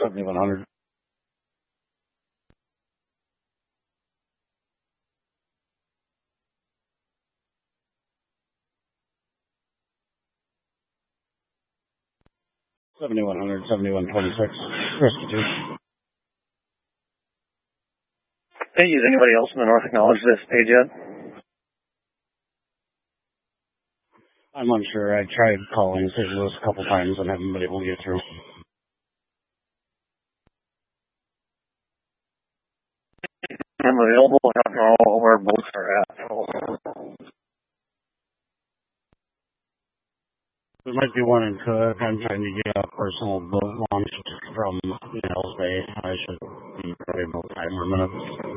7100. $7,100, 7126. Risky 2. Hey, is anybody else in the north acknowledge this page yet? I'm unsure. I tried calling St. Louis a couple times and haven't been able to get through. I'm available. I don't know where boats are at. There might be one in Cook. I'm trying to get a personal boat launched from Nels Bay. I should be probably about 5 more minutes.